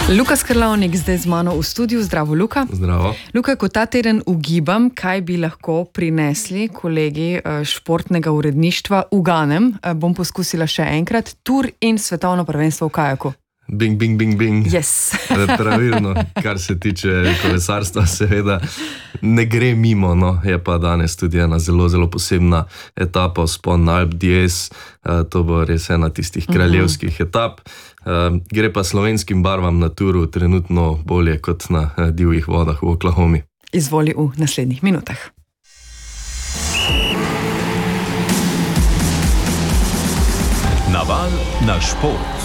Luka Skrlavnik zdaj z mano v studiu. Zdravo, Luka. Zdravo. Luka, ko ta teden ugibam, kaj bi lahko prinesli kolegi športnega uredništva, uganem, bom poskusila še enkrat, Tour in svetovno prvenstvo v kajaku. Bing, bing, bing, bing. Yes. Pravilno, kar se tiče kolesarstva, seveda ne gre mimo, no. Je pa danes tudi ena zelo, zelo posebna etapa, vzpon na Alpe d'Huez. To bo res ena tistih kraljevskih etap. Gre pa slovenskim barvam na Touru trenutno bolje kot na divjih vodah v Oklahomi. Izvoli v naslednjih minutah. Naval na šport.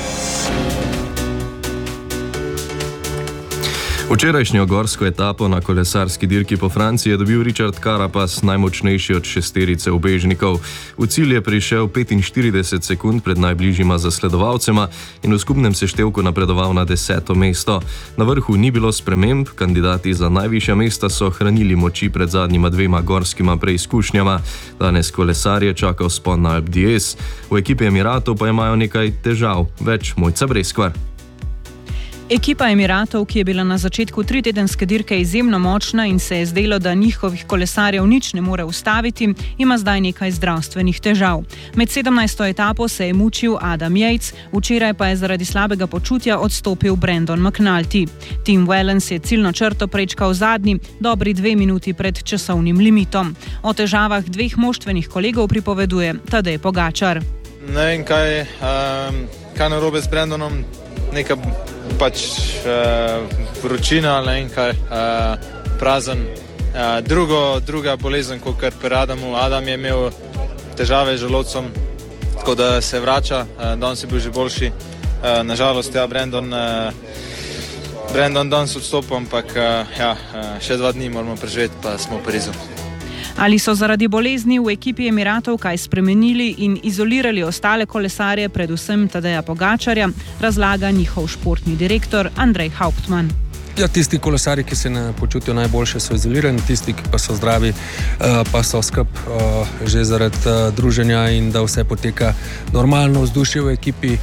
Včerajšnjo gorsko etapo na kolesarski dirki po Franciji je dobil Richard Carapaz, najmočnejši od šesterice ubežnikov. V cilj je prišel 45 sekund pred najbližjima zasledovalcema in v skupnem seštevku napredoval na 10. mesto. Na vrhu ni bilo sprememb, kandidati za najvišja mesta so hranili moči pred zadnjima dvema gorskima preizkušnjama. Danes kolesarje čaka vzpon na Alpe d'Huez. V ekipi Emiratov pa imajo nekaj težav. Več Mojca Breskvar. Ekipa Emiratov, ki je bila na začetku tritedenske dirke izjemno močna in se je zdelo, da njihovih kolesarjev nič ne more ustaviti, ima zdaj nekaj zdravstvenih težav. Med 17. etapo se je mučil Adam Yates, včeraj pa je zaradi slabega počutja odstopil Brandon McNulty. Tim Wellens je ciljno črto prečkal zadnji, dobri 2 minuti pred časovnim limitom. O težavah dveh moštvenih kolegov pripoveduje Tadej Pogačar. Ne vem, kaj narobe s Brandonom, neka vročina, ne vem kaj, prazen. Druga bolezen, kot pri Adamu. Adam je imel težave z želodcem, tako da se vrača, danes je bil že boljši. Nažalost, Brandon danes odstopil, ampak še 2 dni moramo preživeti, pa smo v Parizu. Ali so zaradi bolezni v ekipi Emiratov kaj spremenili in izolirali ostale kolesarje, predvsem Tadeja Pogačarja, razlaga njihov športni direktor Andrej Hauptmann. Ja, tisti kolesarji, ki se ne počutijo najboljše, so izolirani, tisti, ki pa so zdravi, pa so skrb že zaradi druženja in da vse poteka normalno, vzdušje v ekipi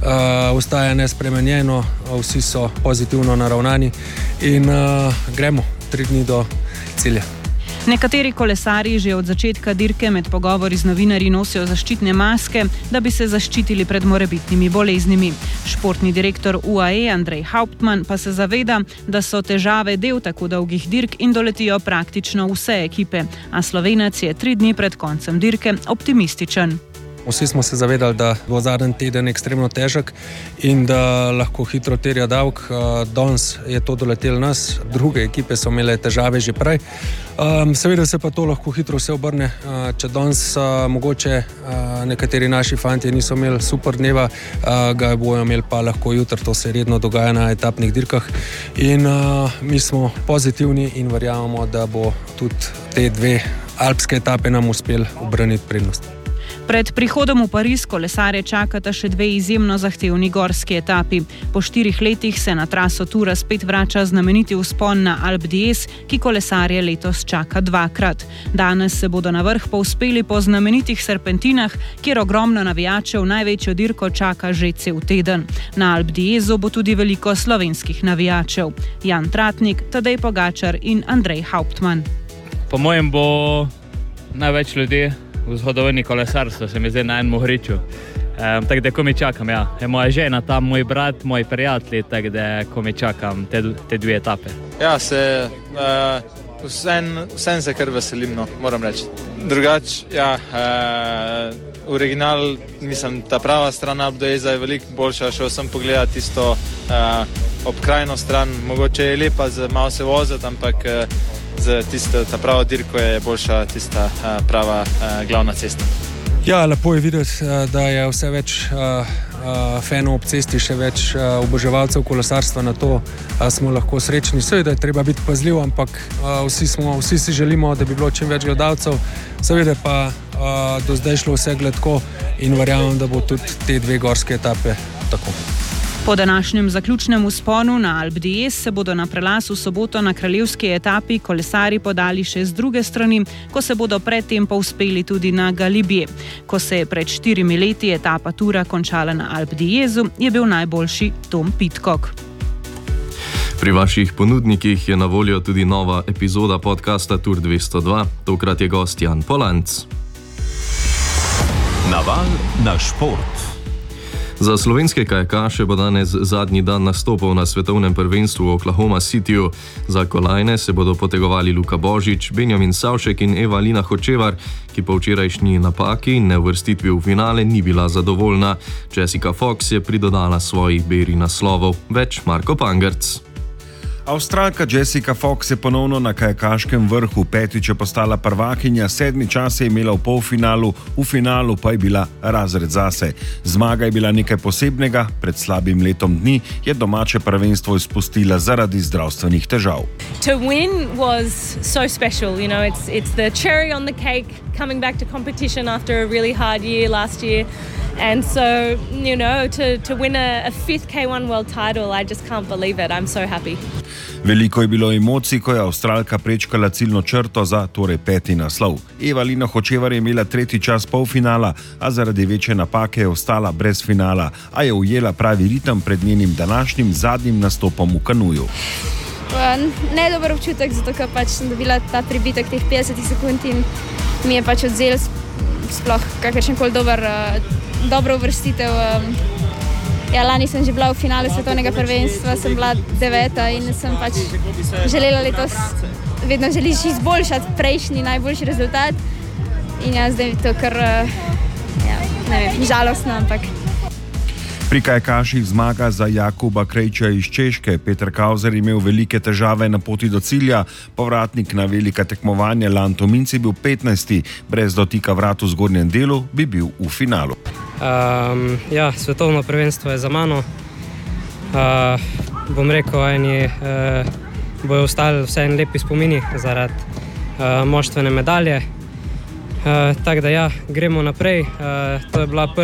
ostaja nespremenjeno, vsi so pozitivno naravnani in gremo 3 dni do cilja. Nekateri kolesarji že od začetka dirke med pogovori z novinarji nosijo zaščitne maske, da bi se zaščitili pred morebitnimi boleznimi. Športni direktor UAE Andrej Hauptmann pa se zaveda, da so težave del tako dolgih dirk in doletijo praktično vse ekipe, a Slovenec je 3 dni pred koncem dirke optimističen. Vsi smo se zavedali, da bo zadnji teden ekstremno težek in da lahko hitro terja davek. Danes je to doletelo nas, druge ekipe so imele težave že prej. Seveda se pa to lahko hitro vse obrne. Če danes mogoče nekateri naši fantje niso imeli super dneva, ga bojo imeli pa lahko jutri, to se redno dogaja na etapnih dirkah. In mi smo pozitivni in verjamemo, da bo tudi te 2 alpske etape nam uspeli ubraniti prednost. Pred prihodom v Pariz kolesarje čakata še 2 izjemno zahtevni gorski etapi. Po 4 letih se na traso Toura spet vrača znameniti vzpon na Alpe d'Huez, ki kolesarje letos čaka 2-krat. Danes se bodo na vrh povzpeli po znamenitih serpentinah, kjer ogromno navijačev največjo dirko čaka že cel teden. Na Alpe d'Huezu bo tudi veliko slovenskih navijačev. Jan Tratnik, Tadej Pogačar in Andrej Hauptmann. Po mojem bo največ ljudi v zgodovini kolesarstva, se mi zdaj na enem hriču. Tako da, ko mi čakam, je moja žena tam, moj brat, moji prijatelji, tako da, ko mi čakam te 2 etape. Ja, vsem se kar veselim, no, moram reči. Drugač, original, mislim, ta prava stran Alpe d'Hueza je veliko boljša, šel sem pogledati tisto obkrajno stran, mogoče je lepa, malo se voziti, ampak za ta prava dirko je boljša tista prava glavna cesta. Ja, lepo je videti, da je vse več fanov ob cesti, še več oboževalcev kolesarstva, na to smo lahko srečni. Seveda je treba biti pazljiv, ampak vsi si želimo, da bi bilo čim več gledalcev. Seveda pa do zdaj šlo vse gladko in verjamem, da bo tudi te 2 gorske etape tako. Po današnjem zaključnem vzponu na Alpe d'Huez se bodo na prelaz v soboto na kraljevski etapi kolesarji podali še z druge strani, ko se bodo predtem povzpeli tudi na Galibier. Ko se je pred 4 leti etapa Toura končala na Alpe d'Huezu, je bil najboljši Tom Pidcock. Pri vaših ponudnikih je na voljo tudi nova epizoda podcasta Tour 202, tokrat je gost Jan Polanc. Naval na šport. Za slovenske kajakaše bo danes zadnji dan nastopov na svetovnem prvenstvu v Oklahoma Cityju. Za kolajne se bodo potegovali Luka Božič, Benjamin Savšek in Eva-Lina Hočevar, ki po včerajšnji napaki in neuvrstitvi v finale ni bila zadovoljna. Jessica Fox je pridodala svojih beri naslovov. Več Marko Pangerc. Avstralka Jessica Fox je ponovno na kajakaškem vrhu, 5. je postala prvakinja, 7. čas je imela v polfinalu, v finalu pa je bila razred zase. Zmaga je bila nekaj posebnega, pred slabim letom dni je domače prvenstvo izpustila zaradi zdravstvenih težav. To win was so special, you know, it's the cherry on the cake coming back to competition after a really hard year last year. And so, you know, to win a 5th K1 world title, I just can't believe it. I'm so happy. Veliko je bilo emocij, ko je Avstralka prečkala ciljno črto za torej 5. naslov. Eva-Lina Hočevar je imela 3. čas polfinala, a zaradi večje napake je ostala brez finala, a je ujela pravi ritem pred njenim današnjim zadnjim nastopom v kanuju. Nedober občutek, zato ker pač sem dobila ta pribitek teh 50 sekund in mi je pač odzel sploh kakršenkoli dobro uvrstitev. Ja, lani sem že bila v finalu svetovnega prvenstva, sem bila 9. in sem pač želela letos, vedno želiš izboljšati prejšnji najboljši rezultat. In ja, zdaj je to kar, ne vem, žalostno, ampak... Pri kajakaših zmaga za Jakuba Krejča iz Češke. Peter Kauzer je imel velike težave na poti do cilja. Povratnik na velika tekmovanja Lanto Minc je bil 15. Brez dotika vrat v zgornjem delu bi bil v finalu. Ja, svetovno prvenstvo je za mano. Bom rekel, eni bojo ostali vse en lepi spomini zaradi moštvene medalje. Tako da ja, gremo naprej. To je bila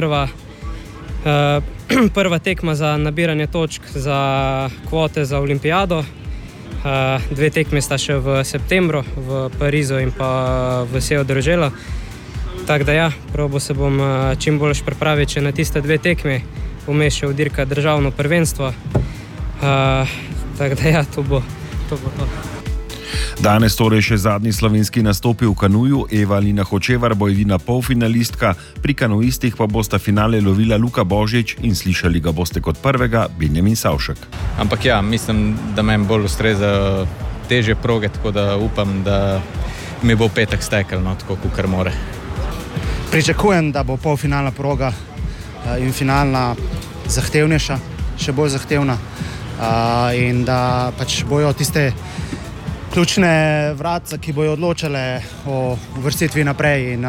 prva tekma za nabiranje točk za kvote za olimpijado. 2 tekme sta še v septembru v Parizu in pa v Sejo Držela. Tako da ja, probo se bom čim bolj pripraviti na tiste 2 tekme, vmes še dirka državno prvenstvo. Tako da ja, to bo to. Danes torej še zadnji slovenski nastopi v kanuju. Eva-Lina Hočevar bo edina polfinalistka, pri kanuistih pa bosta finale lovila Luka Božič in slišali ga boste kot prvega Benjamin Savšek. Ampak ja, mislim, da meni bolj ustreza težje proge, tako da upam, da mi bo petek stekel, no, tako kar more. Pričakujem, da bo polfinalna proga in finalna zahtevnejša, še bolj zahtevna in da pač bojo tiste ključne vratce, ki bojo odločale o uvrstitvi naprej. In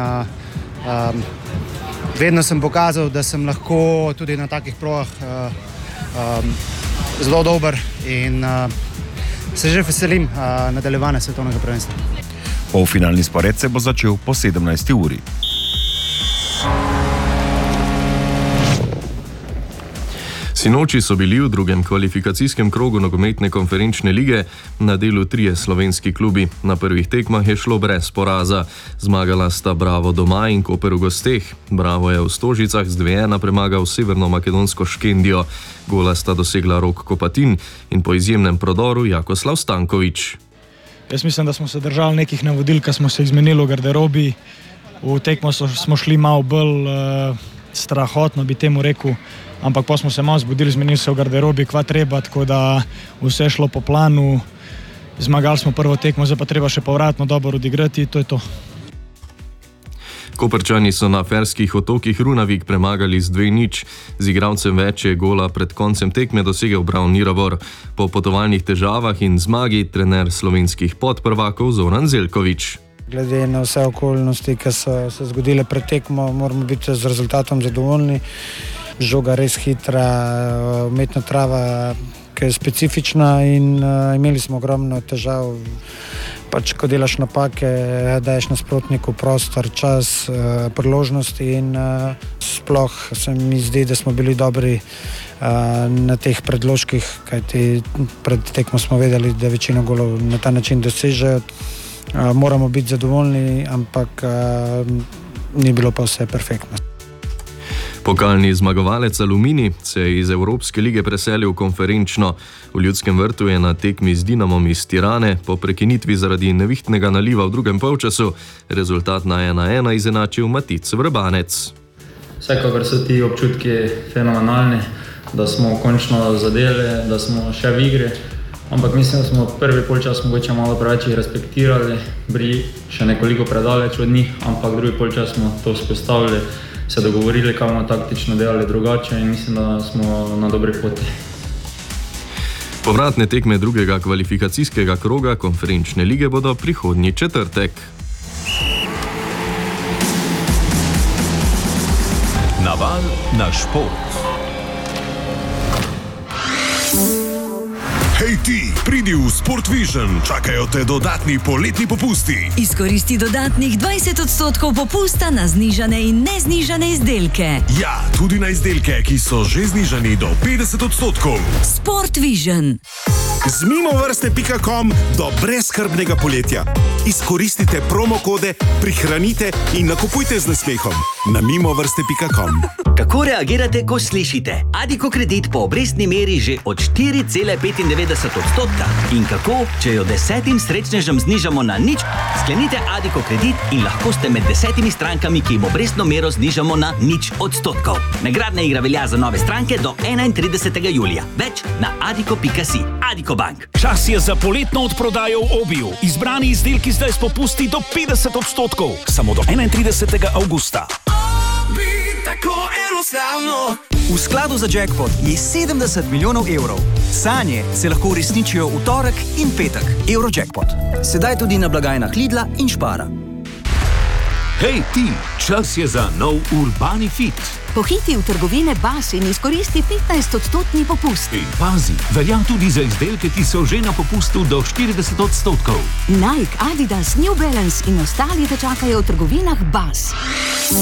vedno sem pokazal, da sem lahko tudi na takih progah zelo dober in se že veselim nadaljevanja svetovnega prvenstva. Polfinalni spored se bo začel po 17. uri. Sinoči so bili v drugem kvalifikacijskem krogu nogometne konferenčne lige na delu 3 slovenski klubi. Na prvih tekmah je šlo brez poraza. Zmagala sta Bravo doma in Koper v gosteh. Bravo je v Stožicah z 2:1 premagal severno-makedonsko Škendijo. Gola sta dosegla Rok Kopatin in po izjemnem prodoru Jakoslav Stanković. Jaz mislim, da smo se držali nekih navodil, ki smo se izmenili v garderobi. V tekmo smo šli malo bolj strahotno, bi temu rekel. Ampak pa smo se malo zbudili, zmenili se v garderobi, kva treba, tako da vse šlo po planu. Zmagali smo prvo tekmo, zdaj pa treba še povratno dobro odigrati, to je to. Koprčani so na Ferskih otokih Runavik premagali z 2:0. Z igralcem več je gola pred koncem tekme dosegel Braun Nirabor. Po potovalnih težavah in zmagi trener slovenskih podprvakov Zoran Zeljković. Glede na vse okolnosti, ki so se zgodile pred tekmo, moramo biti z rezultatom zadovoljni. Žoga res hitra, umetna trava, ki je specifična in imeli smo ogromno težav. Pač, ko delaš napake, daješ nasprotniku prostor, čas, priložnosti in sploh se mi zdi, da smo bili dobri na teh predložkih, kajti pred tekmo smo vedeli, da večino golov na ta način dosežejo. Moramo biti zadovoljni, ampak ni bilo pa vse perfektno. Pokalni zmagovalec Aluminij se je iz Evropske lige preselil konferenčno. V Ljudskem vrtu je na tekmi z Dinamom iz Tirane po prekinitvi zaradi nevihtnega naliva v drugem polčasu rezultat na 1:1 izenačil Matic Vrbanec. Vsekakor so ti občutki fenomenalni, da smo končno zadeli, da smo še v igri. Ampak mislim, da smo prvi polčas mogoče malo preveč respektirali, bili še nekoliko predaleč od njih, ampak drugi polčas smo to vzpostavili, se dogovorili, kaj bomo taktično delali drugače in mislim, da smo na dobri poti. Povratne tekme drugega kvalifikacijskega kroga konferenčne lige bodo prihodnji četrtek. Naval na šport. Hej ti, pridi v Sport Vision, čakajo te dodatni poletni popusti. Izkoristi dodatnih 20% popusta na znižane in neznižane izdelke. Ja, tudi na izdelke, ki so že znižani do 50%. Sport Vision. Z mimovrste.com do brezskrbnega poletja. Izkoristite promokode, prihranite in nakupujte z nasmehom na mimovrste.com. Kako reagirate, ko slišite Addiko kredit po obrestni meri že od 4,95%? In kako, če jo 10 srečnežem znižamo na 0, sklenite Addiko kredit in lahko ste med 10 strankami, ki jim obrestno mero znižamo na 0%. Nagradna igra velja za nove stranke do 31. julija. Več na addiko.si. Addiko Bank. Čas je za poletno odprodajo v Obiju. Izbrani izdelki zdaj s popusti do 50%. Samo do 31. avgusta. V skladu za jackpot je 70 milijonov evrov. Sanje se lahko uresničijo v torek in petek. Eurojackpot. Sedaj tudi na blagajnah Lidla in Spara. Hej ti, čas je za nov Urbani Fit. Pohiti v trgovine Bas in izkoristi 15% popust. In pazi, velja tudi za izdelke, ki so že na popustu do 40%. Nike, Adidas, New Balance in ostali te čakajo v trgovinah Bas.